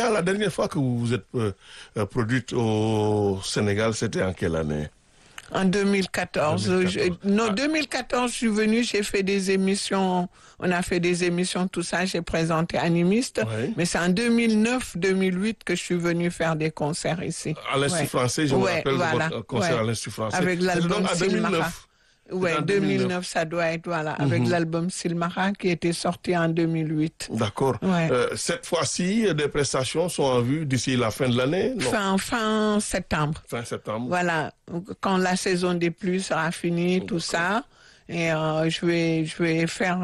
la dernière fois que vous vous êtes produite au Sénégal, c'était en quelle année? En 2014. 2014, je suis venue, j'ai fait des émissions, on a fait des émissions, tout ça, j'ai présenté Animiste, Oui. mais c'est en 2009-2008 que je suis venue faire des concerts ici. À l'Institut français, je me rappelle de votre concert à l'Institut français. Avec l'album en Silmara. 2009. Oui, 2009, ça doit être, avec l'album Silmara qui était sorti en 2008. D'accord. Ouais. Cette fois-ci, des prestations sont en vue d'ici la fin de l'année? Fin septembre. Fin septembre. Voilà, quand la saison des pluies sera finie, tout ça. Et je vais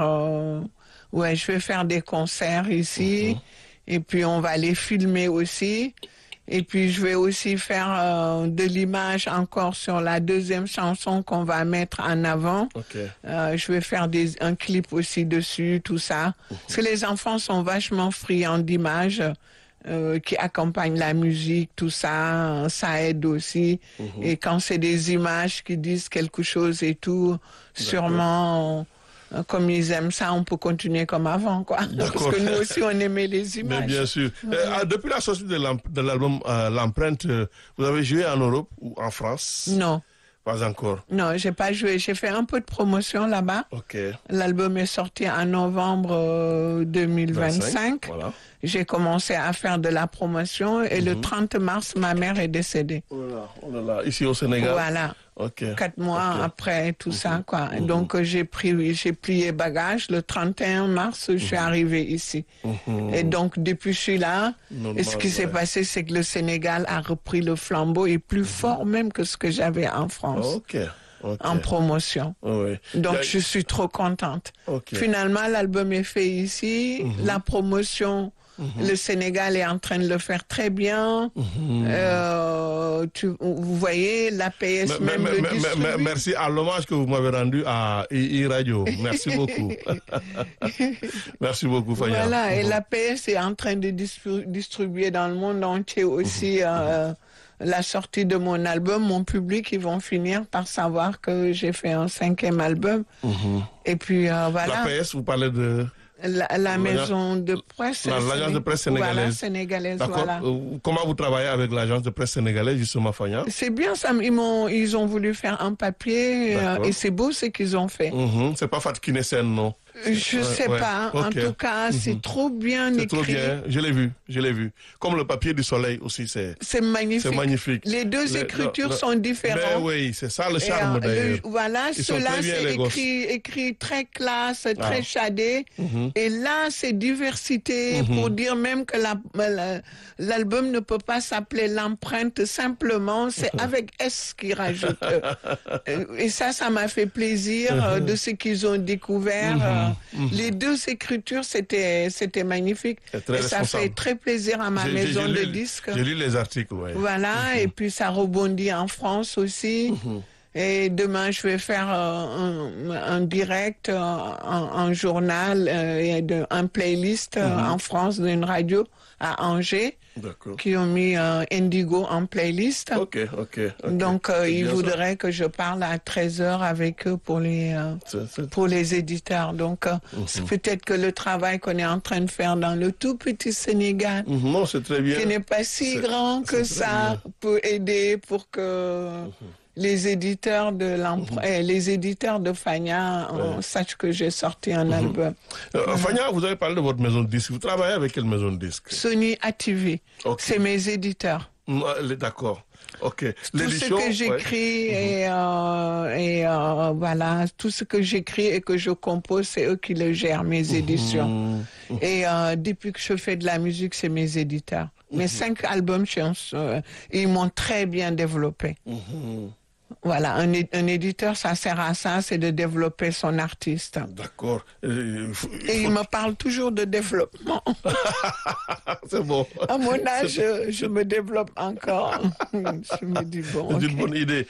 faire des concerts ici. Et puis on va les filmer aussi. Et puis je vais aussi faire de l'image encore sur la deuxième chanson qu'on va mettre en avant. Okay. Je vais faire un clip aussi dessus, tout ça. Parce que les enfants sont vachement friands d'images qui accompagnent la musique, tout ça. Ça aide aussi. Et quand c'est des images qui disent quelque chose et tout, sûrement... Comme ils aiment ça, on peut continuer comme avant, quoi. Parce que nous aussi, on aimait les images. Mais bien sûr. Depuis la sortie de l'album L'Empreinte, vous avez joué en Europe ou en France? Non. Pas encore. Non, j'ai pas joué. J'ai fait un peu de promotion là-bas. Ok. L'album est sorti en novembre 2025. Voilà. J'ai commencé à faire de la promotion et le 30 mars, ma mère est décédée. Oh là là. Ici au Sénégal? Voilà. Ok. 4 mois après, tout ça, quoi. Donc, j'ai plié bagage. Le 31 mars, je suis arrivée ici. Et donc, depuis je suis là, et ce qui s'est passé, c'est que le Sénégal a repris le flambeau et plus fort même que ce que j'avais en France. Ok. En promotion. Oui. Donc, je suis trop contente. Finalement, l'album est fait ici. La promotion... Le Sénégal est en train de le faire très bien. Vous voyez, l'APS même le distribue. Merci à l'hommage que vous m'avez rendu à Radio. Merci beaucoup. Merci beaucoup, Fania. Voilà, et l'APS est en train de distribuer dans le monde entier aussi la sortie de mon album. Mon public, ils vont finir par savoir que j'ai fait un 5e album. Et puis, voilà. L'APS, vous parlez de... La maison de presse. L'agence de presse sénégalaise. Voilà, sénégalaise, voilà. Comment vous travaillez avec l'agence de presse sénégalaise, justement, Fania? C'est bien ça. Ils ont voulu faire un papier et c'est beau ce qu'ils ont fait. C'est pas Fatou Kiné-Sène, non? Je sais pas. En tout cas, c'est trop bien écrit. C'est trop bien. Je l'ai vu. Comme le papier du soleil aussi, c'est magnifique. C'est magnifique. Les deux écritures sont différentes. Mais oui, c'est ça le charme d'ailleurs. Voilà, cela c'est écrit très classe, très shadé. Et là, c'est diversité pour dire même que l'album ne peut pas s'appeler L'Empreinte simplement. C'est avec S qu'ils rajoutent. Et ça m'a fait plaisir de ce qu'ils ont découvert. Les deux écritures, c'était magnifique. Et ça fait très plaisir à ma maison de disques. J'ai lu les articles, oui. Voilà, et puis ça rebondit en France aussi. Et demain, je vais faire un direct, un journal, un playlist en France d'une radio à Angers. Qui ont mis Indigo en playlist. Ok. Donc, ils voudraient que je parle à 13h avec eux pour les éditeurs. Donc, c'est peut-être que le travail qu'on est en train de faire dans le tout petit Sénégal, non, c'est très bien. qui n'est pas si grand que ça, peut aider pour que... Les éditeurs de Fania sachent que j'ai sorti un album. Fania, vous avez parlé de votre maison de disques. Vous travaillez avec quelle maison de disques? Sony ATV. C'est mes éditeurs. D'accord. Ok. Tout ce que j'écris et voilà, tout ce que j'écris et que je compose, c'est eux qui le gèrent, mes éditions. Et depuis que je fais de la musique, c'est mes éditeurs. Mes 5 albums, ils m'ont très bien développé. Voilà, un éditeur, ça sert à ça, c'est de développer son artiste. D'accord. Et il me parle toujours de développement. C'est bon. À mon âge, je me développe encore. Je me dis bon. C'est une bonne idée.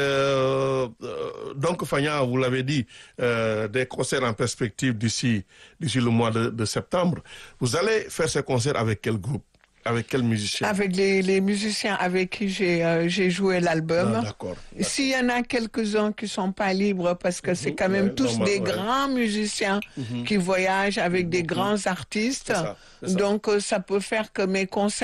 Donc, Fania, vous l'avez dit, des concerts en perspective d'ici le mois de septembre. Vous allez faire ces concerts avec quel groupe? Avec quels musiciens? Avec les musiciens avec qui j'ai joué l'album. D'accord. S'il y en a quelques-uns qui sont pas libres, parce que c'est quand même tous des grands musiciens qui voyagent avec des grands artistes. C'est ça. Donc, ça peut faire que mes concerts